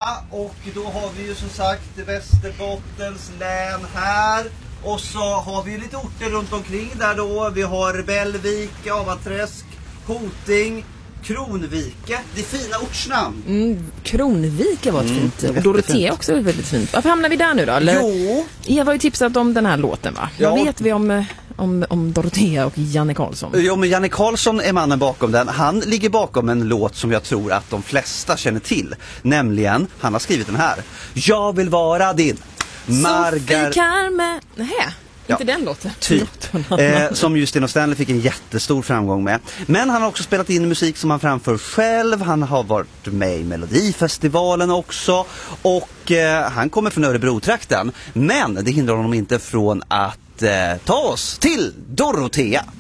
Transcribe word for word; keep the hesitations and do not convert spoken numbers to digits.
Ja, och då har vi ju som sagt Västerbottens län här. Och så har vi ju lite orter runt omkring där då. Vi har Bellvik, Avanträsk, Hoting, Kronvike. Det är fina ortsnamn. Mm, Kronvike var ett mm, fint. Och Dorotea också är väldigt fint. Varför hamnar vi där nu då? Eller? Jo. Eva har ju tipsat om den här låten, va? Ja. Vad vet vi om, om, om Dorotea och Janne Karlsson? Jo, men Janne Karlsson är mannen bakom den. Han ligger bakom en låt som jag tror att de flesta känner till. Nämligen, han har skrivit den här. Jag vill vara din Margar... Sofie Carme... Nähä. Ja, inte den låten. Typ. Eh, som just Sten och Stanley fick en jättestor framgång med. Men han har också spelat in musik som han framför själv. Han har varit med i Melodifestivalen också. Och eh, han kommer från Örebro-trakten. Men det hindrar honom inte från att eh, ta oss till Dorotea.